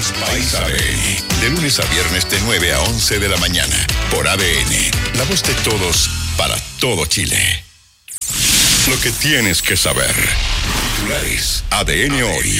Somos País ADN. De lunes a viernes de 9 a 11 de la mañana. Por ADN. La voz de todos para todo Chile. Lo que tienes que saber. Titulares. ADN hoy.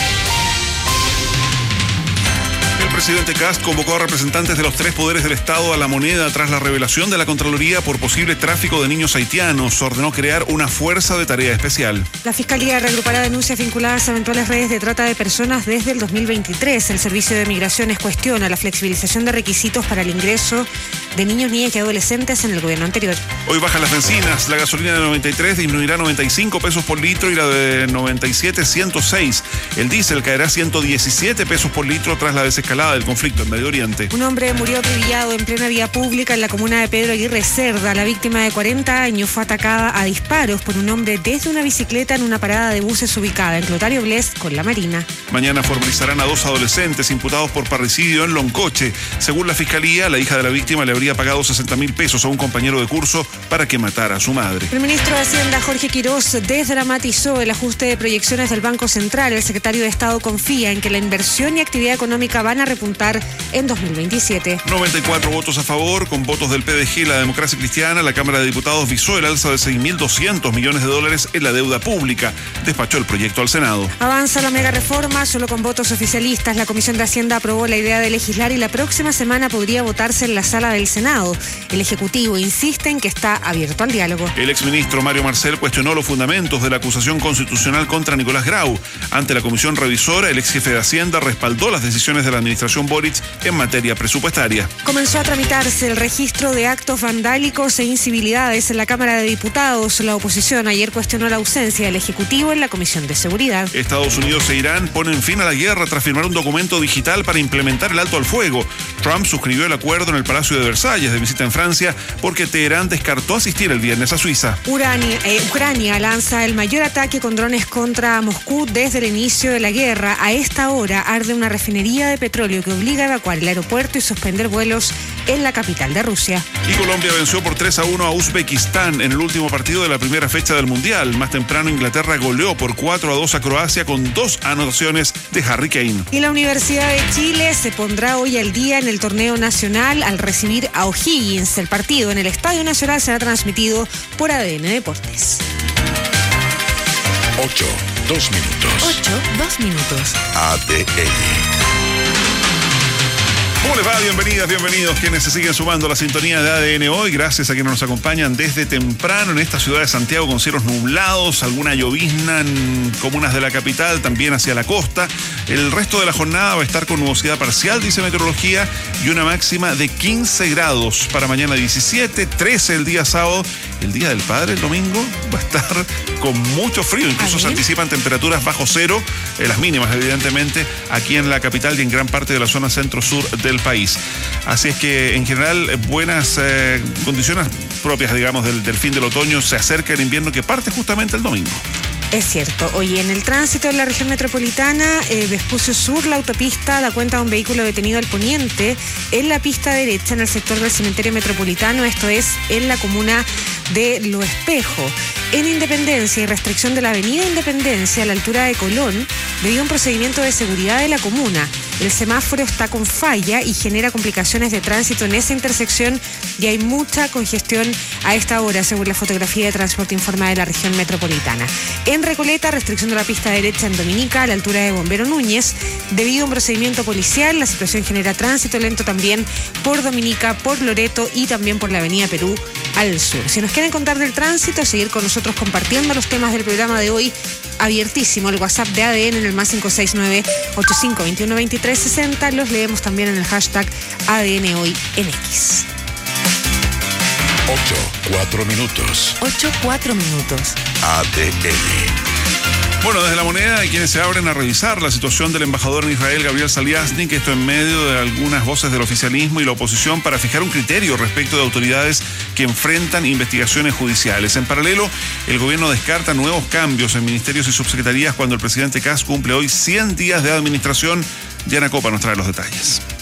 El presidente Kast convocó a representantes de los 3 poderes del Estado a la moneda tras la revelación de la Contraloría por posible tráfico de niños haitianos. Ordenó crear una fuerza de tarea especial. La Fiscalía reagrupará denuncias vinculadas a eventuales redes de trata de personas desde el 2023. El Servicio de Migraciones cuestiona la flexibilización de requisitos para el ingreso de niños, niñas y adolescentes en el gobierno anterior. Hoy bajan las bencinas. La gasolina de 93 disminuirá 95 pesos por litro y la de 97, 106. El diésel caerá 117 pesos por litro tras la desescalada del conflicto en Medio Oriente. Un hombre murió acribillado en plena vía pública en la comuna de Pedro Aguirre Cerda. La víctima de 40 años fue atacada a disparos por un hombre desde una bicicleta en una parada de buses ubicada en Clotario Bles con La Marina. Mañana formalizarán a 2 adolescentes imputados por parricidio en Loncoche. Según la Fiscalía, la hija de la víctima le habría pagado 60.000 pesos a un compañero de curso para que matara a su madre. El ministro de Hacienda, Jorge Quirós, desdramatizó el ajuste de proyecciones del Banco Central. El secretario de Estado confía en que la inversión y actividad económica van a repuntar en 2027. 94 votos a favor, con votos del PDG y la Democracia Cristiana. La Cámara de Diputados visó el alza de 6.200 millones de dólares en la deuda pública. Despachó el proyecto al Senado. Avanza la mega reforma, solo con votos oficialistas. La Comisión de Hacienda aprobó la idea de legislar y la próxima semana podría votarse en la sala del Senado. El Ejecutivo insiste en que está abierto al diálogo. El exministro Mario Marcel cuestionó los fundamentos de la acusación constitucional contra Nicolás Grau. Ante la comisión revisora, el ex jefe de Hacienda respaldó las decisiones de la administración Boric en materia presupuestaria. Comenzó a tramitarse el registro de actos vandálicos e incivilidades en la Cámara de Diputados. La oposición ayer cuestionó la ausencia del Ejecutivo en la Comisión de Seguridad. Estados Unidos e Irán ponen fin a la guerra tras firmar un documento digital para implementar el alto al fuego. Trump suscribió el acuerdo en el Palacio de Versalles de visita en Francia porque Teherán descartó asistir el viernes a Suiza. Ucrania lanza el mayor ataque con drones contra Moscú desde el inicio de la guerra. A esta hora arde una refinería de petróleo que obliga a evacuar el aeropuerto y suspender vuelos en la capital de Rusia. Y Colombia venció por 3-1 a Uzbekistán en el último partido de la primera fecha del Mundial. Más temprano Inglaterra goleó por 4-2 a Croacia con 2 anotaciones de Harry Kane. Y la Universidad de Chile se pondrá hoy al día en el torneo nacional al recibir a O'Higgins. El partido en el Estadio Nacional será transmitido por ADN Deportes. 8, 2 minutos. ADN. ¿Cómo les va? Bienvenidos quienes se siguen sumando a la sintonía de ADN hoy. Gracias a quienes nos acompañan desde temprano en esta ciudad de Santiago con cielos nublados, alguna llovizna en comunas de la capital, también hacia la costa. El resto de la jornada va a estar con nubosidad parcial, dice Meteorología, y una máxima de 15 grados para mañana 17, 13 el día sábado. El Día del Padre, el domingo, va a estar con mucho frío. Incluso se anticipan temperaturas bajo cero, las mínimas evidentemente, aquí en la capital y en gran parte de la zona centro-sur del país. Así es que en general buenas condiciones propias, digamos, del fin del otoño. Se acerca el invierno que parte justamente el domingo. Es cierto. Hoy en el tránsito en la región metropolitana, Vespucio Sur, la autopista da cuenta de un vehículo detenido al poniente en la pista derecha en el sector del cementerio metropolitano, esto es en la comuna de Lo Espejo. En Independencia y restricción de la avenida Independencia a la altura de Colón, debido a un procedimiento de seguridad de la comuna. El semáforo está con falla y genera complicaciones de tránsito en esa intersección y hay mucha congestión a esta hora, según la fotografía de Transporte Informa de la región metropolitana. En Recoleta, restricción de la pista derecha en Dominica a la altura de Bombero Núñez. Debido a un procedimiento policial, la situación genera tránsito lento también por Dominica, por Loreto y también por la avenida Perú al sur. Si nos quieren contar del tránsito, seguir con nosotros compartiendo los temas del programa de hoy, abiertísimo el WhatsApp de ADN en el más 569-8521-2360. Los leemos también en el hashtag ADN Hoy en X. 4 minutos. ADN. Bueno, desde La Moneda hay quienes se abren a revisar la situación del embajador en Israel, Gabriel Saliasnik, esto en medio de algunas voces del oficialismo y la oposición para fijar un criterio respecto de autoridades que enfrentan investigaciones judiciales. En paralelo, el gobierno descarta nuevos cambios en ministerios y subsecretarías cuando el presidente Kast cumple hoy 100 días de administración. Diana Copa nos trae los detalles.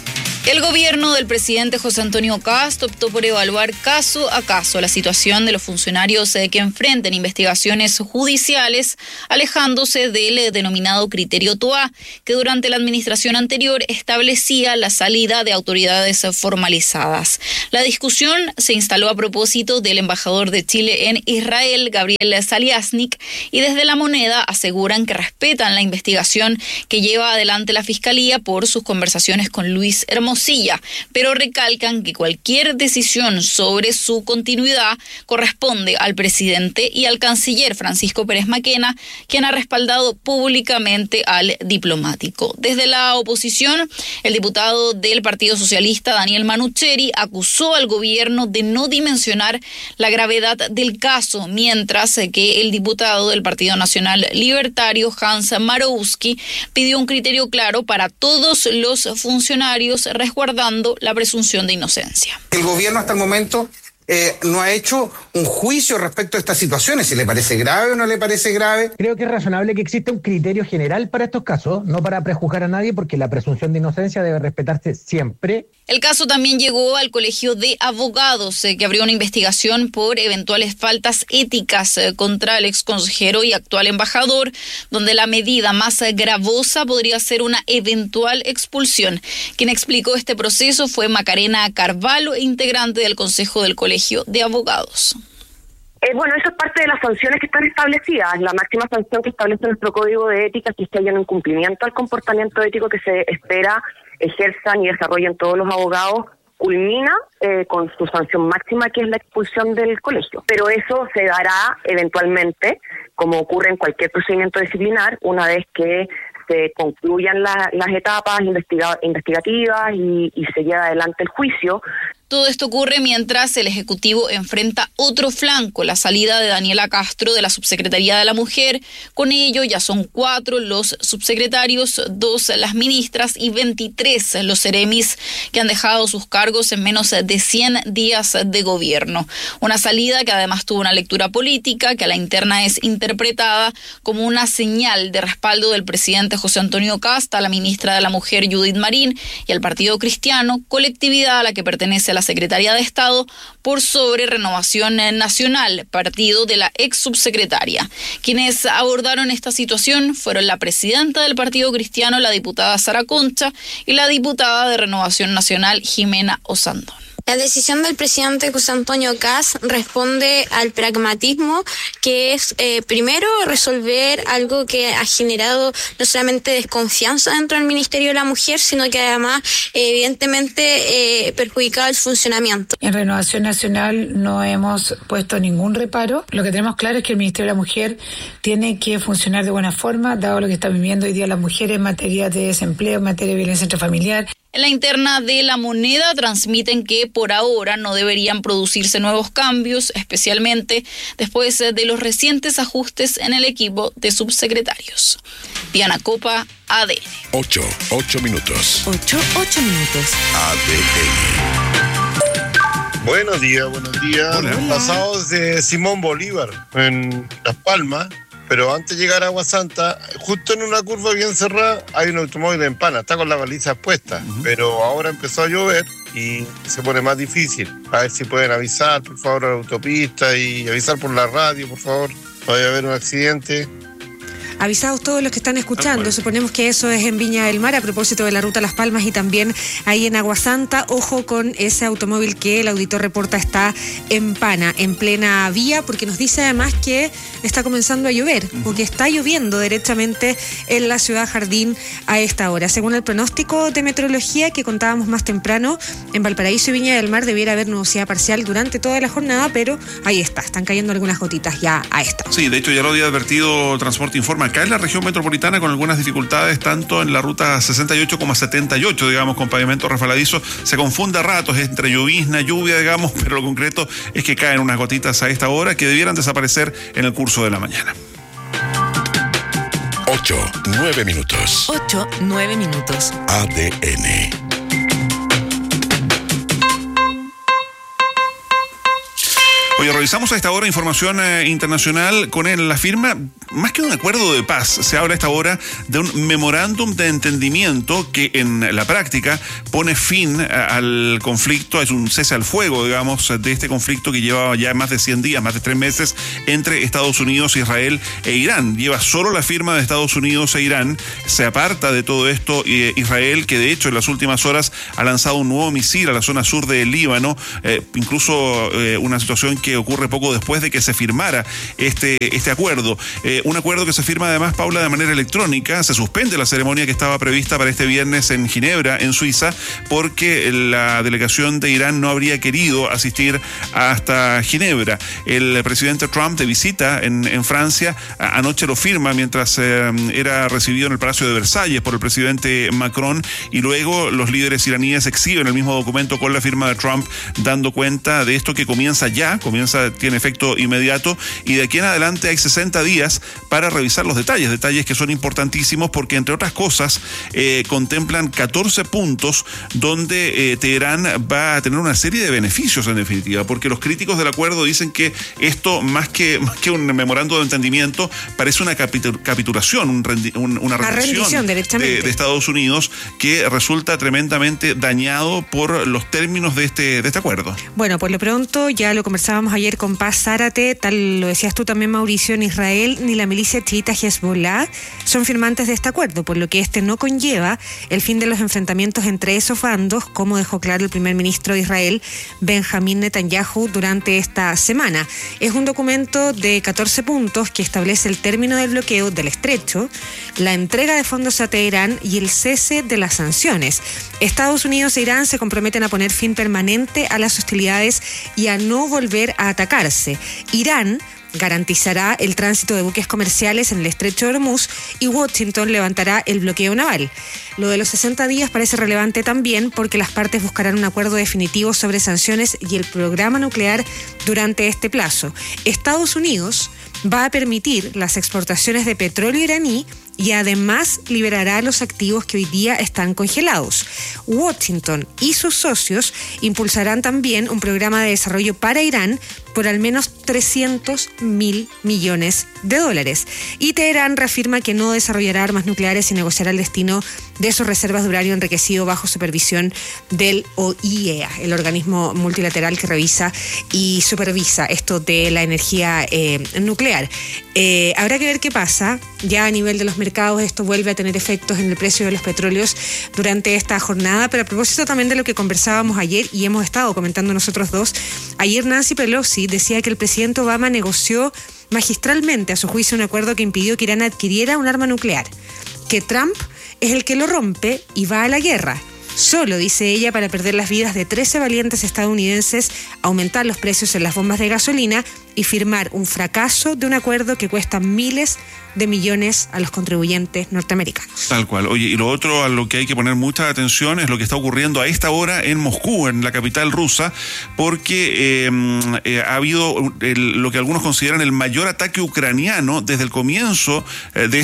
El gobierno del presidente José Antonio Kast optó por evaluar caso a caso la situación de los funcionarios que enfrenten investigaciones judiciales, alejándose del denominado criterio TOA, que durante la administración anterior establecía la salida de autoridades formalizadas. La discusión se instaló a propósito del embajador de Chile en Israel, Gabriel Saliasnik, y desde La Moneda aseguran que respetan la investigación que lleva adelante la Fiscalía por sus conversaciones con Luis Hermosilla, pero recalcan que cualquier decisión sobre su continuidad corresponde al presidente y al canciller Francisco Pérez Maquena, quien ha respaldado públicamente al diplomático. Desde la oposición, el diputado del Partido Socialista, Daniel Manucheri, acusó al gobierno de no dimensionar la gravedad del caso, mientras que el diputado del Partido Nacional Libertario, Hans Marowski, pidió un criterio claro para todos los funcionarios, resguardando la presunción de inocencia. El gobierno hasta el momento no ha hecho un juicio respecto a estas situaciones, si le parece grave o no le parece grave. Creo que es razonable que exista un criterio general para estos casos, no para prejuzgar a nadie, porque la presunción de inocencia debe respetarse siempre. El caso también llegó al Colegio de Abogados, que abrió una investigación por eventuales faltas éticas contra el exconsejero y actual embajador, donde la medida más gravosa podría ser una eventual expulsión. Quien explicó este proceso fue Macarena Carvalho, integrante del Consejo del Colegio de Abogados. Bueno, eso es parte de las sanciones que están establecidas. La máxima sanción que establece nuestro Código de Ética es que haya un incumplimiento al comportamiento ético que se espera ejerzan y desarrollen todos los abogados, culmina con su sanción máxima, que es la expulsión del colegio. Pero eso se dará eventualmente, como ocurre en cualquier procedimiento disciplinar, una vez que se concluyan las etapas investigativas y se lleva adelante el juicio. Todo esto ocurre mientras el Ejecutivo enfrenta otro flanco, la salida de Daniela Castro de la Subsecretaría de la Mujer. Con ello ya son 4 los subsecretarios, 2 las ministras y 23 los seremis que han dejado sus cargos en menos de 100 días de gobierno. Una salida que además tuvo una lectura política, que a la interna es interpretada como una señal de respaldo del presidente José Antonio Kast a la ministra de la Mujer Judith Marín y al Partido Cristiano, colectividad a la que pertenece la Secretaría de Estado, por sobre Renovación Nacional, partido de la ex subsecretaria. Quienes abordaron esta situación fueron la presidenta del Partido Cristiano, la diputada Sara Concha, y la diputada de Renovación Nacional, Jimena Osandón. La decisión del presidente José Antonio Kast responde al pragmatismo, que es primero resolver algo que ha generado no solamente desconfianza dentro del Ministerio de la Mujer, sino que además evidentemente perjudicado el funcionamiento. En Renovación Nacional no hemos puesto ningún reparo. Lo que tenemos claro es que el Ministerio de la Mujer tiene que funcionar de buena forma, dado lo que están viviendo hoy día las mujeres en materia de desempleo, en materia de violencia intrafamiliar. En la interna de La Moneda transmiten que por ahora no deberían producirse nuevos cambios, especialmente después de los recientes ajustes en el equipo de subsecretarios. Diana Copa, ADN. 8 minutos. 8 minutos. ADN. Buenos días. Hola. Pasados de Simón Bolívar en Las Palmas, pero antes de llegar a Agua Santa, justo en una curva bien cerrada, hay un automóvil en pana, está con las balizas puestas, pero ahora empezó a llover y se pone más difícil. A ver si pueden avisar, por favor, a la autopista y avisar por la radio, por favor, vaya a haber un accidente. Avisados todos los que están escuchando, suponemos que eso es en Viña del Mar, a propósito de la ruta Las Palmas y también ahí en Agua Santa. Ojo con ese automóvil que el auditor reporta está en pana, en plena vía, porque nos dice además que está comenzando a llover, o que está lloviendo derechamente en la ciudad Jardín a esta hora. Según el pronóstico de meteorología que contábamos más temprano, en Valparaíso y Viña del Mar debiera haber nubosidad parcial durante toda la jornada, pero ahí está, están cayendo algunas gotitas ya a esta hora. Sí, de hecho ya lo había advertido Transporte Informa. Acá en la región metropolitana con algunas dificultades, tanto en la ruta 68 como 78, digamos, con pavimento resbaladizo. Se confunde a ratos entre llovizna, lluvia, digamos, pero lo concreto es que caen unas gotitas a esta hora que debieran desaparecer en el curso de la mañana. 9 minutos. 9 minutos. ADN. Oye, revisamos a esta hora información internacional con la firma, más que un acuerdo de paz, se habla a esta hora de un memorándum de entendimiento que en la práctica pone fin al conflicto, es un cese al fuego, digamos, de este conflicto que llevaba ya más de 100 días, más de 3 meses, entre Estados Unidos, Israel e Irán. Lleva solo la firma de Estados Unidos e Irán, se aparta de todo esto Israel, que de hecho en las últimas horas ha lanzado un nuevo misil a la zona sur del Líbano, incluso una situación que ocurre poco después de que se firmara este acuerdo. Un acuerdo que se firma además, Paula, de manera electrónica. Se suspende la ceremonia que estaba prevista para este viernes en Ginebra, en Suiza, porque la delegación de Irán no habría querido asistir hasta Ginebra. El presidente Trump, de visita en Francia, anoche lo firma mientras era recibido en el Palacio de Versalles por el presidente Macron, y luego los líderes iraníes exhiben el mismo documento con la firma de Trump, dando cuenta de esto que tiene efecto inmediato, y de aquí en adelante hay 60 días para revisar los detalles que son importantísimos porque, entre otras cosas, contemplan 14 puntos donde Teherán va a tener una serie de beneficios, en definitiva, porque los críticos del acuerdo dicen que esto, más que un memorando de entendimiento, parece una capitulación, una rendición de Estados Unidos, que resulta tremendamente dañado por los términos de este acuerdo. Bueno, por lo pronto, ya lo conversábamos ayer con Paz Zárate, tal lo decías tú también, Mauricio, ni Israel ni la milicia chiita Hezbollah son firmantes de este acuerdo, por lo que este no conlleva el fin de los enfrentamientos entre esos bandos, como dejó claro el primer ministro de Israel, Benjamín Netanyahu, durante esta semana. Es un documento de 14 puntos que establece el término del bloqueo del estrecho, la entrega de fondos a Teherán y el cese de las sanciones. Estados Unidos e Irán se comprometen a poner fin permanente a las hostilidades y a no volver a atacarse. Irán garantizará el tránsito de buques comerciales en el estrecho de Hormuz y Washington levantará el bloqueo naval. Lo de los 60 días parece relevante también porque las partes buscarán un acuerdo definitivo sobre sanciones y el programa nuclear durante este plazo. Estados Unidos va a permitir las exportaciones de petróleo iraní y además liberará los activos que hoy día están congelados. Washington y sus socios impulsarán también un programa de desarrollo para Irán por al menos $300.000 millones. Y Teherán reafirma que no desarrollará armas nucleares y negociará el destino de sus reservas de uranio enriquecido bajo supervisión del OIEA, el organismo multilateral que revisa y supervisa esto de la energía nuclear. Habrá que ver qué pasa. Ya a nivel de los mercados esto vuelve a tener efectos en el precio de los petróleos durante esta jornada, pero a propósito también de lo que conversábamos ayer y hemos estado comentando nosotros dos, ayer Nancy Pelosi decía que el presidente Obama negoció magistralmente, a su juicio, un acuerdo que impidió que Irán adquiriera un arma nuclear, que Trump es el que lo rompe y va a la guerra. Solo, dice ella, para perder las vidas de 13 valientes estadounidenses, aumentar los precios en las bombas de gasolina y firmar un fracaso de un acuerdo que cuesta miles de millones a los contribuyentes norteamericanos. Tal cual. Oye, y lo otro a lo que hay que poner mucha atención es lo que está ocurriendo a esta hora en Moscú, en la capital rusa, porque ha habido lo que algunos consideran el mayor ataque ucraniano desde el comienzo de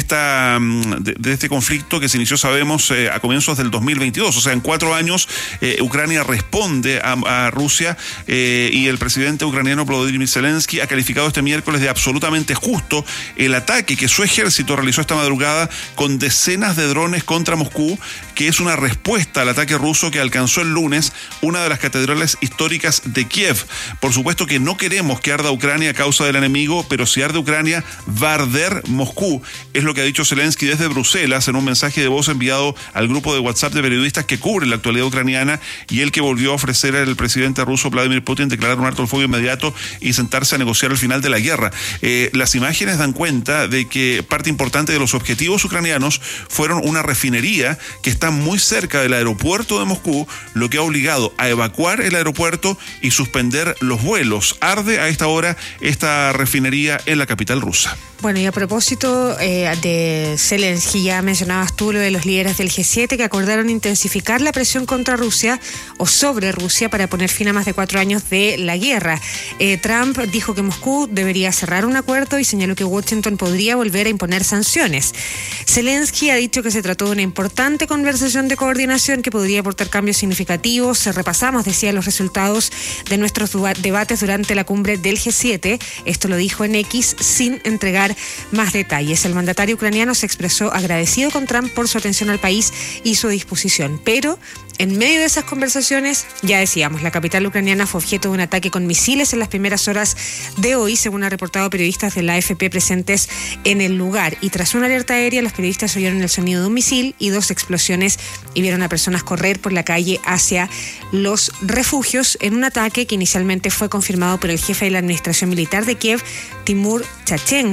este conflicto que se inició, sabemos, a comienzos del 2022. O sea, en 4 años Ucrania responde a Rusia y el presidente ucraniano Volodymyr Zelensky ha calificado este miércoles de absolutamente justo el ataque que su ejército realizó esta madrugada con decenas de drones contra Moscú, que es una respuesta al ataque ruso que alcanzó el lunes una de las catedrales históricas de Kiev. Por supuesto que no queremos que arda Ucrania a causa del enemigo, pero si arde Ucrania, va a arder Moscú. Es lo que ha dicho Zelensky desde Bruselas en un mensaje de voz enviado al grupo de WhatsApp de periodistas que cubren la actualidad ucraniana, y el que volvió a ofrecer al presidente ruso Vladimir Putin declarar un alto el fuego inmediato y sentarse a negociar el final de la guerra. Las imágenes dan cuenta de que parte importante de los objetivos ucranianos fueron una refinería que está muy cerca del aeropuerto de Moscú, lo que ha obligado a evacuar el aeropuerto y suspender los vuelos. Arde a esta hora esta refinería en la capital rusa. Bueno, y a propósito de Zelensky, ya mencionabas tú lo de los líderes del G7 que acordaron intensificar la presión contra Rusia o sobre Rusia para poner fin a más de 4 años de la guerra. Trump dijo que Moscú debería cerrar un acuerdo y señaló que Washington podría volver volver a imponer sanciones. Zelensky ha dicho que se trató de una importante conversación de coordinación que podría aportar cambios significativos. Repasamos, decía, los resultados de nuestros debates durante la cumbre del G7. Esto lo dijo en X sin entregar más detalles. El mandatario ucraniano se expresó agradecido con Trump por su atención al país y su disposición, pero en medio de esas conversaciones, ya decíamos, la capital ucraniana fue objeto de un ataque con misiles en las primeras horas de hoy, según ha reportado periodistas de la AFP presentes en el lugar. Y tras una alerta aérea, los periodistas oyeron el sonido de un misil y 2 explosiones y vieron a personas correr por la calle hacia los refugios en un ataque que inicialmente fue confirmado por el jefe de la administración militar de Kiev, Timur Chachenko.